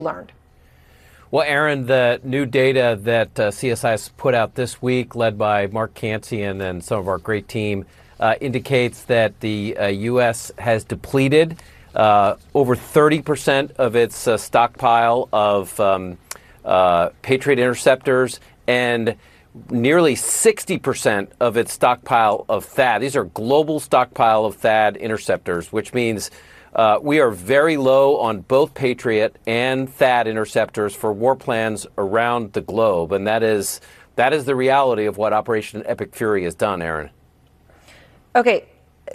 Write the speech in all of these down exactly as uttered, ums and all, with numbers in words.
learned? Well, Aaron, the new data that uh, C S I S put out this week, led by Mark Cancian and some of our great team, uh, indicates that the uh, U S has depleted uh, over thirty percent of its uh, stockpile of um, uh, Patriot interceptors and nearly sixty percent of its stockpile of THAAD. These are global stockpile of THAAD interceptors, which means Uh, we are very low on both Patriot and THAAD interceptors for war plans around the globe, and that is that is the reality of what Operation Epic Fury has done, Aaron. Okay,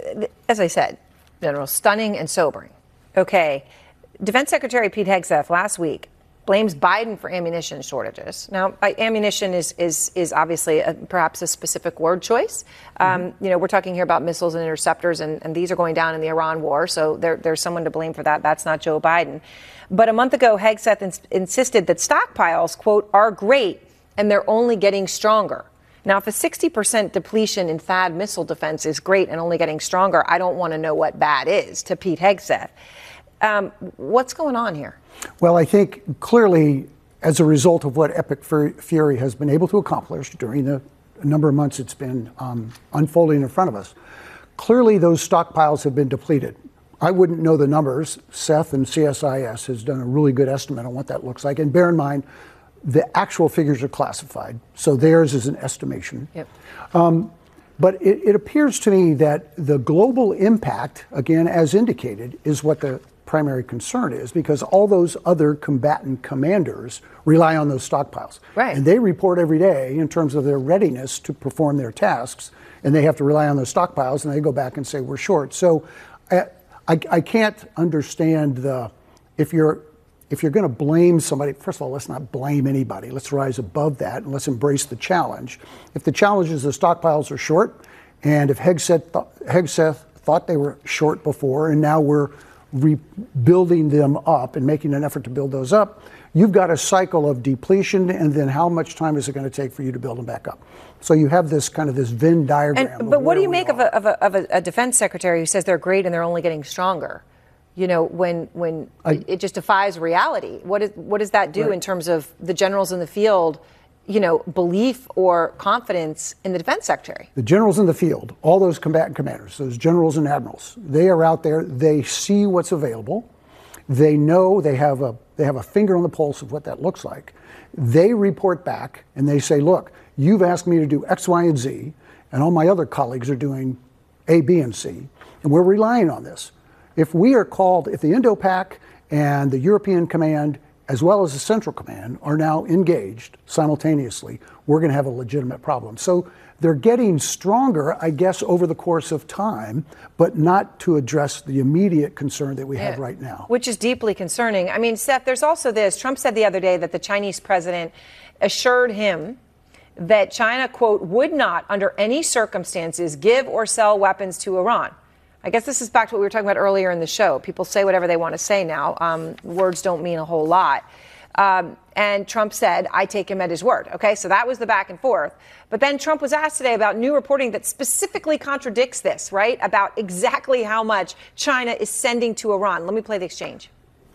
as I said, General, stunning and sobering. Okay, Defense Secretary Pete Hegseth last week blames Biden for ammunition shortages. Now, ammunition is is is obviously a, perhaps a specific word choice. Um, mm-hmm. You know, we're talking here about missiles and interceptors, and, and these are going down in the Iran war, so there, there's someone to blame for that. That's not Joe Biden. But a month ago, Hegseth ins- insisted that stockpiles, quote, are great, and they're only getting stronger. Now, if a sixty percent depletion in THAAD missile defense is great and only getting stronger, I don't want to know what bad is to Pete Hegseth. Um, what's going on here? Well, I think clearly, as a result of what Epic Fury has been able to accomplish during the number of months it's been um, unfolding in front of us, clearly those stockpiles have been depleted. I wouldn't know the numbers. Seth and C S I S has done a really good estimate on what that looks like. And bear in mind, the actual figures are classified, so theirs is an estimation. Yep. Um, but it, it appears to me that the global impact, again, as indicated, is what the primary concern is, because all those other combatant commanders rely on those stockpiles. Right. And they report every day in terms of their readiness to perform their tasks, and they have to rely on those stockpiles, and they go back and say, we're short. So I, I, I can't understand the, if you're, if you're going to blame somebody, first of all, let's not blame anybody. Let's rise above that, and let's embrace the challenge. If the challenge is the stockpiles are short, and if Hegseth, th- Hegseth thought they were short before, and now we're rebuilding them up and making an effort to build those up, you've got a cycle of depletion, and then how much time is it going to take for you to build them back up? So you have this kind of this Venn diagram. And, but what do you make of, a, of, a, of a, a defense secretary who says they're great and they're only getting stronger? You know, when when I, it just defies reality. What is what does that do right. in terms of the generals in the field? You know, belief or confidence in the defense secretary? The generals in the field, all those combatant commanders, those generals and admirals, they are out there. They see what's available. They know they have a they have a finger on the pulse of what that looks like. They report back and they say, look, you've asked me to do X, Y, and Z, and all my other colleagues are doing A, B, and C, and we're relying on this. If we are called, if the Indo-Pac and the European Command as well as the Central Command are now engaged simultaneously, we're going to have a legitimate problem. So they're getting stronger, I guess, over the course of time, but not to address the immediate concern that we yeah. have right now. Which is deeply concerning. I mean, Seth, there's also this. Trump said the other day that the Chinese president assured him that China, quote, would not, under any circumstances, give or sell weapons to Iran. I guess this is back to what we were talking about earlier in the show. People say whatever they want to say now. Um, words don't mean a whole lot. Um, and Trump said, I take him at his word. Okay, so that was the back and forth. But then Trump was asked today about new reporting that specifically contradicts this, right? About exactly how much China is sending to Iran. Let me play the exchange.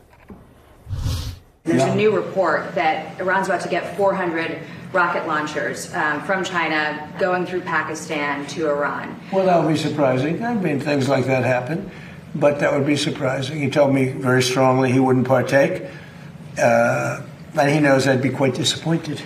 There's a new report that Iran's about to get four hundred rocket launchers um, from China going through Pakistan to Iran. Well, that would be surprising. I mean, things like that happen, but that would be surprising. He told me very strongly he wouldn't partake, uh, and he knows I'd be quite disappointed.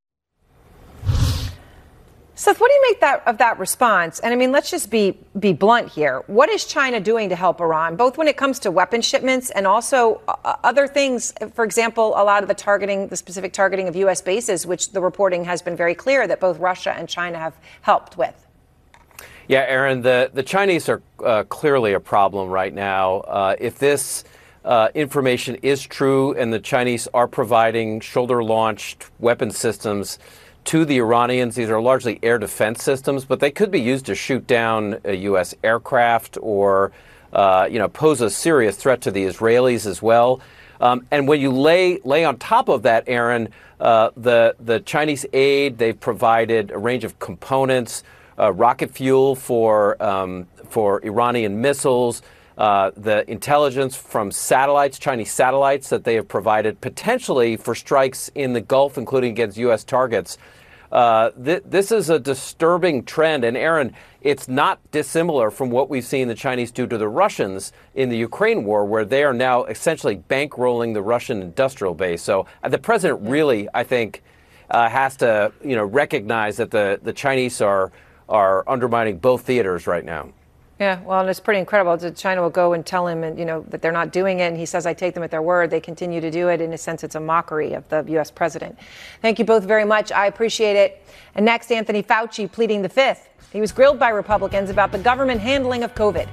Seth, what do you make that of that response? And I mean, let's just be be blunt here. What is China doing to help Iran, both when it comes to weapon shipments and also uh, other things? For example, a lot of the targeting, the specific targeting of U S bases, which the reporting has been very clear that both Russia and China have helped with. Yeah, Aaron, the, the Chinese are uh, clearly a problem right now. Uh, if this uh, information is true and the Chinese are providing shoulder-launched weapon systems to the Iranians, these are largely air defense systems, but they could be used to shoot down a U S aircraft or, uh, you know, pose a serious threat to the Israelis as well. Um, and when you lay lay on top of that, Aaron, uh, the the Chinese aid, they've provided a range of components, uh, rocket fuel for um, for Iranian missiles, uh, the intelligence from satellites, Chinese satellites that they have provided potentially for strikes in the Gulf, including against U S targets. Uh, th- this is a disturbing trend. And Aaron, it's not dissimilar from what we've seen the Chinese do to the Russians in the Ukraine war, where they are now essentially bankrolling the Russian industrial base. So uh, the president really, I think, uh, has to, you know, recognize that the, the Chinese are are undermining both theaters right now. Yeah, well, and it's pretty incredible that China will go and tell him, and you know, that they're not doing it, and he says, I take them at their word. They continue to do it. In a sense, it's a mockery of the U S president. Thank you both very much. I appreciate it. And next, Anthony Fauci pleading the fifth. He was grilled by Republicans about the government handling of COVID.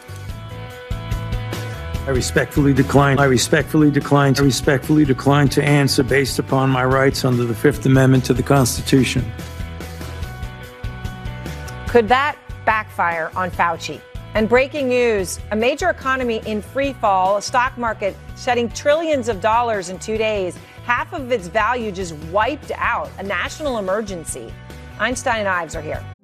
I respectfully decline. I respectfully decline. I respectfully decline to answer based upon my rights under the Fifth Amendment to the Constitution. Could that backfire on Fauci? And breaking news, a major economy in free fall, a stock market shedding trillions of dollars in two days, half of its value just wiped out, a national emergency. Einstein and Ives are here.